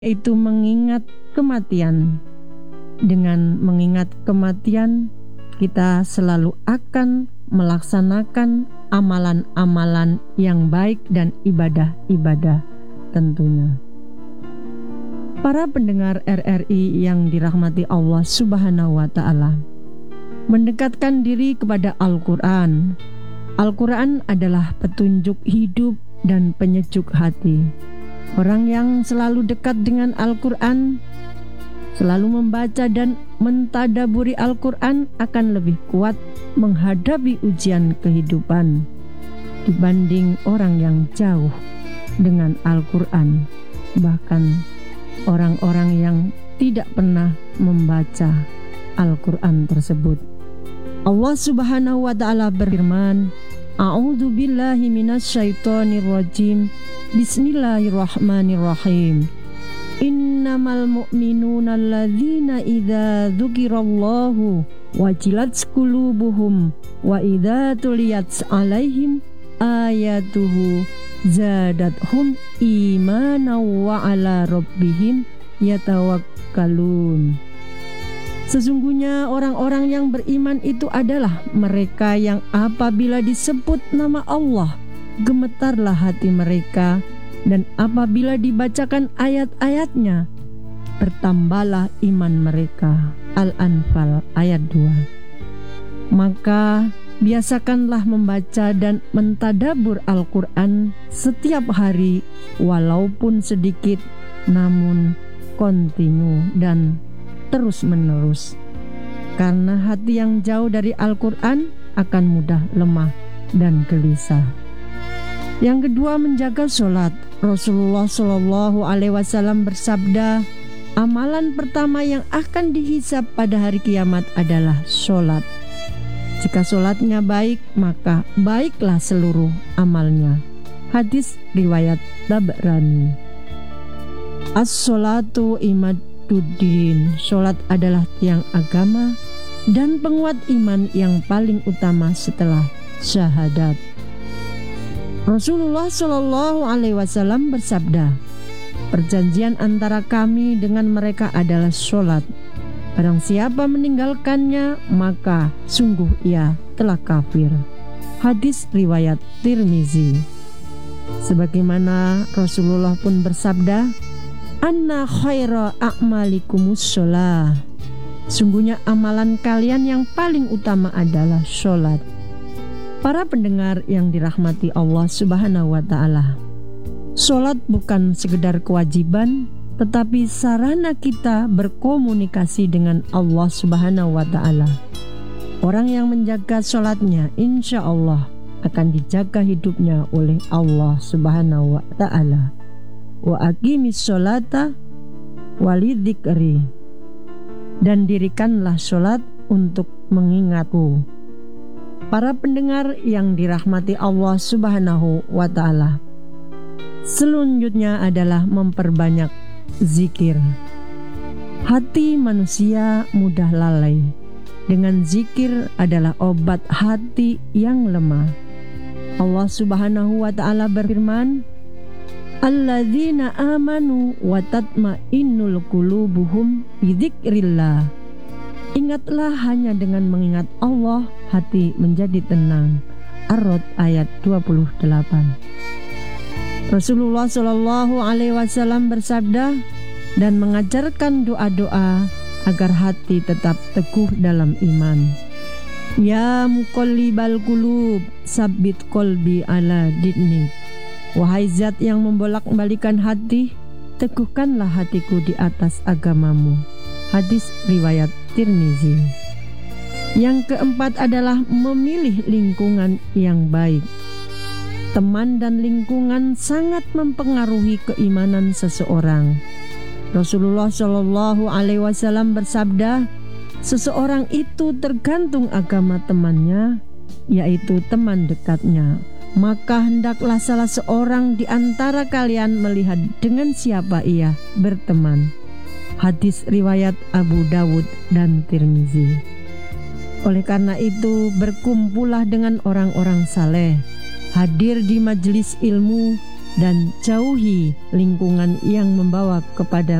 yaitu mengingat kematian. Dengan mengingat kematian, kita selalu akan melaksanakan amalan-amalan yang baik dan ibadah-ibadah tentunya. Para pendengar RRI yang dirahmati Allah Subhanahu wa Ta'ala, mendekatkan diri kepada Al-Quran. Al-Quran adalah petunjuk hidup dan penyejuk hati. Orang yang selalu dekat dengan Al-Quran, selalu membaca dan mentadaburi Al-Quran akan lebih kuat menghadapi ujian kehidupan dibanding orang yang jauh dengan Al-Quran, bahkan orang-orang yang tidak pernah membaca Al-Quran tersebut. Allah Subhanahu wa Ta'ala berfirman, A'udzu billahi minasyaitonir rajim. Bismillahirrahmanirrahim. Innamal mu'minuna alladzina idza dzukirallahu wajilat qulubuhum wa idza tuliyat 'alaihim ayatuhu zadathum imanan wa 'ala rabbihim yatawakkalun. Sesungguhnya orang-orang yang beriman itu adalah mereka yang apabila disebut nama Allah, gemetarlah hati mereka, dan apabila dibacakan ayat-ayatnya, bertambahlah iman mereka. Al-Anfal ayat 2. Maka biasakanlah membaca dan mentadabur Al-Quran setiap hari, walaupun sedikit, namun kontinu dan terus-menerus. Karena hati yang jauh dari Al-Quran akan mudah lemah dan gelisah. Yang kedua, menjaga sholat. Rasulullah Shallallahu Alaihi Wasallam bersabda, amalan pertama yang akan dihisab pada hari kiamat adalah sholat. Jika sholatnya baik, maka baiklah seluruh amalnya. Hadis riwayat Tabrani. As-sholatu imaduddin. Sholat adalah tiang agama dan penguat iman yang paling utama setelah syahadat. Rasulullah Shallallahu Alaihi Wasallam bersabda, perjanjian antara kami dengan mereka adalah sholat. Barang siapa meninggalkannya, maka sungguh ia telah kafir. Hadis riwayat Tirmizi. Sebagaimana Rasulullah pun bersabda, Anna khaira a'malikumus sholah. Sungguhnya amalan kalian yang paling utama adalah sholat. Para pendengar yang dirahmati Allah Subhanahu wa Ta'ala, sholat bukan sekedar kewajiban, tetapi sarana kita berkomunikasi dengan Allah Subhanahu wa Ta'ala. Orang yang menjaga sholatnya, insya Allah akan dijaga hidupnya oleh Allah Subhanahu wa Ta'ala. Wa aqimis sholata walidzikri. Dan dirikanlah sholat untuk mengingatku. Para pendengar yang dirahmati Allah Subhanahu wa Ta'ala, selanjutnya adalah memperbanyak zikir. Hati manusia mudah lalai. Dengan zikir adalah obat hati yang lemah. Allah Subhanahu wa Ta'ala berfirman, Alladzina amanu wa tatma'innul qulubuhum bidzikrillah. Ingatlah hanya dengan mengingat Allah, hati menjadi tenang. Ar-Rod ayat 28. Rasulullah Shallallahu Alaihi Wasallam bersabda dan mengajarkan doa-doa agar hati tetap teguh dalam iman. Ya muqallibal qulub, sabbit qalbi ala dinik. Wahai zat yang membolak-balikan hati, teguhkanlah hatiku di atas agamamu. Hadis riwayat Tirmizi. Yang keempat adalah memilih lingkungan yang baik. Teman dan lingkungan sangat mempengaruhi keimanan seseorang. Rasulullah Shallallahu Alaihi Wasallam bersabda, seseorang itu tergantung agama temannya, yaitu teman dekatnya. Maka hendaklah salah seorang di antara kalian melihat dengan siapa ia berteman. Hadis riwayat Abu Dawud dan Tirmizi. Oleh karena itu, berkumpullah dengan orang-orang saleh, hadir di majelis ilmu, dan jauhi lingkungan yang membawa kepada